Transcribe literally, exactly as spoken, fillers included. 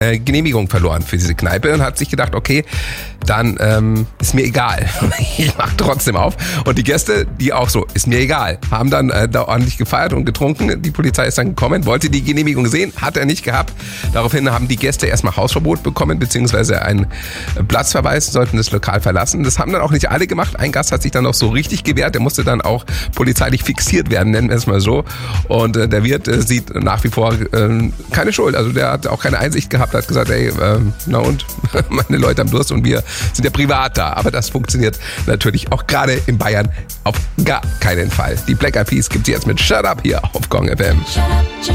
äh, Genehmigung verloren für diese Kneipe und hat sich gedacht, okay, dann ähm, ist mir egal. Ich mach trotzdem auf. Und die Gäste, die auch so, ist mir egal, haben dann äh, da ordentlich gefeiert und getrunken. Die Polizei ist dann gekommen, wollte die Genehmigung sehen, hat er nicht gehabt. Daraufhin haben die Gäste erstmal Hausverbot bekommen, beziehungsweise einen Platzverweis, sollten das Lokal verlassen. Das haben dann auch nicht alle gemacht. Ein Gast hat sich dann noch so richtig gewehrt, der musste dann auch polizeilich fixiert werden, nennen wir es mal so. Und äh, der Wirt äh, sieht nach wie vor äh, keine Schuld. Also der hat auch keine Einsicht gehabt, hat gesagt, ey, äh, na und, meine Leute haben Durst und wir sind ja privat da. Aber das funktioniert natürlich auch gerade in Bayern auf gar keinen Fall. Die Black Eyed Peas gibt's jetzt mit Shut Up hier auf Gong F M.